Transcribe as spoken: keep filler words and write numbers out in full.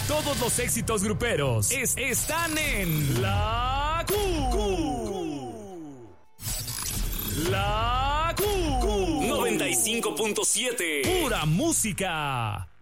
Todos los éxitos gruperos es, están en La Q. La Q. noventa y cinco punto siete. Pura música.